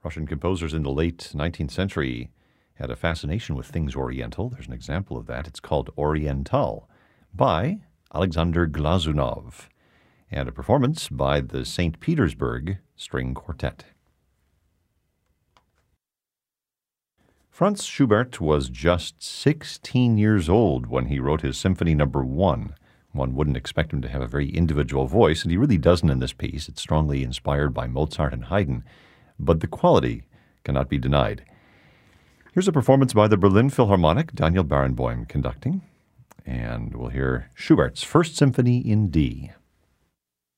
Russian composers in the late 19th century had a fascination with things Oriental. There's an example of that. It's called Oriental by Alexander Glazunov, and a performance by the St. Petersburg String Quartet. Franz Schubert was just 16 years old when he wrote his Symphony No. 1. One wouldn't expect him to have a very individual voice, and he really doesn't in this piece. It's strongly inspired by Mozart and Haydn, but the quality cannot be denied. Here's a performance by the Berlin Philharmonic, Daniel Barenboim conducting, and we'll hear Schubert's First Symphony in D.